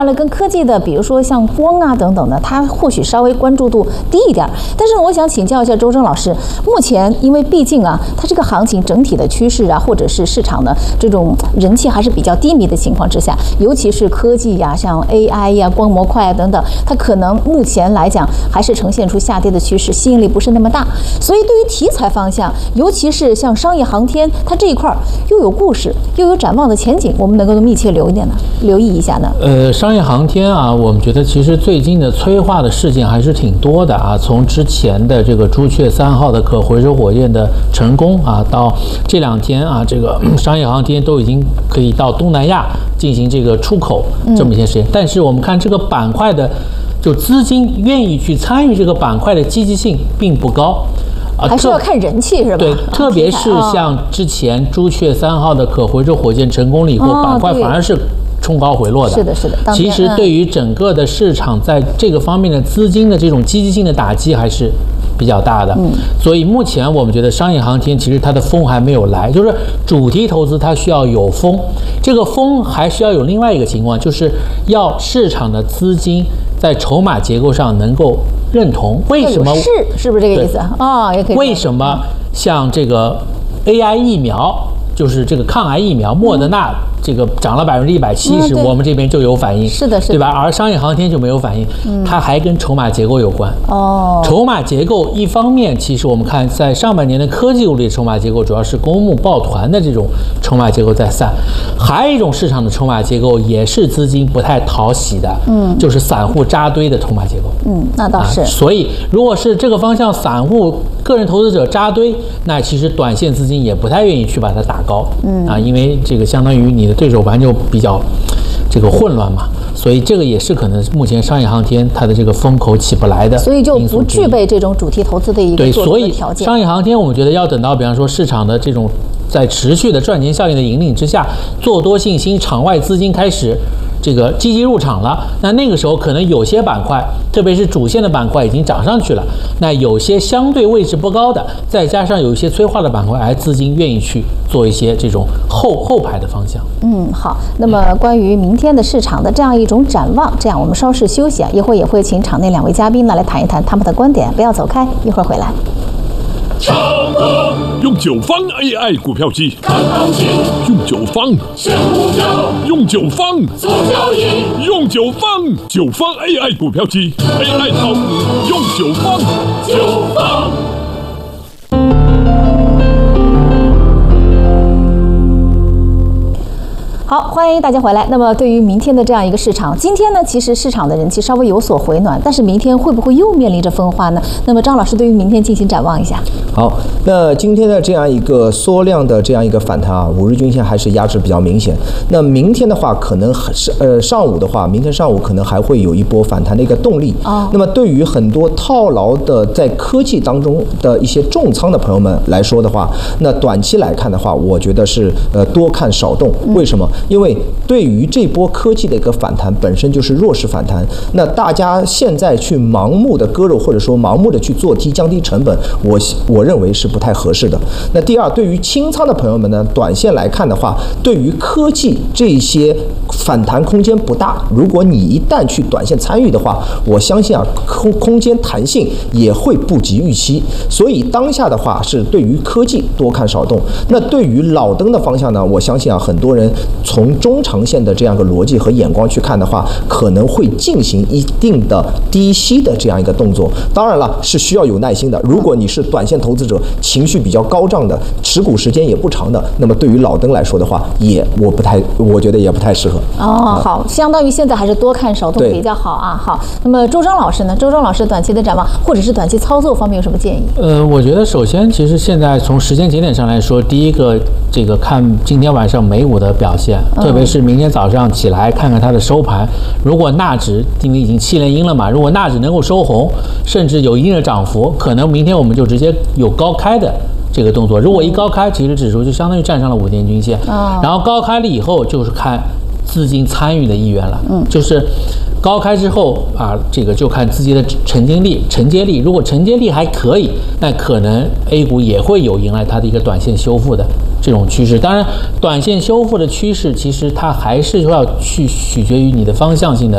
跟科技的，比如说像光啊等等的，它或许稍微关注度低一点。但是呢，我想请教一下周征老师，目前因为毕竟啊，它这个行情整体的趋势啊，或者是市场的这种人气还是比较低迷的情况之下，尤其是科技呀、像 AI 呀、光模块啊等等，它可能目前来讲还是呈现出下跌的趋势，吸引力不是那么大。所以对于题材方向，尤其是像商业航天，它这一块又有故事，又有展望的前景，我们能够密切留意一下呢？ 商业航天啊，我们觉得其实最近的催化的事件还是挺多的啊。从之前的这个朱雀3号的可回收火箭的成功啊，到这2天啊，这个商业航天都已经可以到东南亚进行这个出口这么一些事情。但是我们看这个板块的，就资金愿意去参与这个板块的积极性并不高。 还是要看人气是吧？ 对，特别是像之前朱雀3号的可回收火箭成功了以后，板块反而是冲高回落的。 是的，是的。 其实对于整个的市场在这个方面的资金的这种积极性的打击还是比较大的。所以目前我们觉得商业航天其实它的风还没有来，就是主题投资它需要有风，这个风还需要有另外一个情况，就是要市场的资金在筹码结构上能够认同。为什么是不是这个意思啊？也可以。 为什么像这个 AI 疫苗，就是这个抗癌疫苗，莫德纳这个涨了170%，我们这边就有反应， 是的， 对吧？而商业航天就没有反应，它还跟筹码结构有关。筹码结构一方面，其实我们看在上半年的科技股里，筹码结构主要是公募抱团的这种筹码结构在散，还有一种市场的筹码结构也是资金不太讨喜的，就是散户扎堆的筹码结构。 那倒是。 所以如果是这个方向，散户个人投资者扎堆，那其实短线资金也不太愿意去把它打高，因为这个相当于你的对手盘就比较这个混乱嘛，所以这个也是可能目前商业航天它的这个风口起不来的， 所以就不具备这种主题投资的一个做多的条件。 所以商业航天我们觉得要等到比方说市场的这种在持续的赚钱效应的引领之下，做多信心，场外资金开始这个积极入场了，那个时候可能有些板块，特别是主线的板块已经涨上去了，那有些相对位置不高的，再加上有一些催化的板块，资金愿意去做一些这种后排的方向。 好，那么关于明天的市场的这样一种展望，这样我们稍事休息啊，一会儿也会请场内2位嘉宾呢来谈一谈他们的观点，不要走开，一会儿回来。 用9方 AI 股票机看行情， 用9方选股票， 用9方做交易， 用9方AI 股票机 AI 炒股用9方 9方。 好，欢迎大家回来。那么对于明天的这样一个市场，今天呢，其实市场的人气稍微有所回暖，但是明天会不会又面临着分化呢？那么张老师对于明天进行展望一下。 好，那今天的这样一个缩量的这样一个反弹啊，5日均线还是压制比较明显。那明天的话，可能是上午的话，明天上午可能还会有一波反弹的一个动力。那么对于很多套牢的在科技当中的一些重仓的朋友们来说的话，那短期来看的话，我觉得是多看少动。为什么？因为对于这波科技的一个反弹本身就是弱势反弹，那大家现在去盲目的割肉或者说盲目的去做低降低成本，我认为是不太合适的。那第二，对于清仓的朋友们呢，短线来看的话，对于科技这些反弹空间不大，如果你一旦去短线参与的话，我相信啊空间弹性也会不及预期。所以当下的话是对于科技多看少动。那对于老登的方向呢，我相信啊很多人从中长线的这样一个逻辑和眼光去看的话，可能会进行一定的低吸的这样一个动作。当然了，是需要有耐心的。如果你是短线投资者，情绪比较高涨的，持股时间也不长的，那么对于老登来说的话，我觉得也不太适合。 好，相当于现在还是多看少动比较好啊。好，那么周征老师呢？周征老师短期的展望或者是短期操作方面有什么建议？ 我觉得首先，其实现在从时间节点上来说，第一个这个看今天晚上美股的表现，特别是明天早上起来看看它的收盘。如果纳指因为已经7连阴了嘛，如果纳指能够收红，甚至有一定的涨幅，可能明天我们就直接有高开的这个动作。如果一高开，其实指数就相当于站上了5天均线，然后高开了以后就是看资金参与的意愿了，就是高开之后啊，这个就看自己的承接力。如果承接力还可以，那可能 A 股也会有迎来它的一个短线修复的这种趋势。当然，短线修复的趋势其实它还是要去取决于你的方向性的